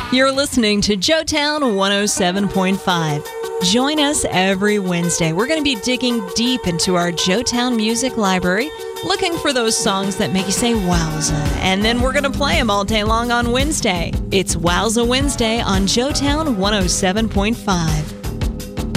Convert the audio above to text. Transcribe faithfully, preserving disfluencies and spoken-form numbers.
You're listening to Joetown one oh seven point five. Join us every Wednesday. We're going to be digging deep into our Joetown Music Library, looking for those songs that make you say wowza. And then we're going to play them all day long on Wednesday. It's Wowza Wednesday on Joetown one oh seven point five.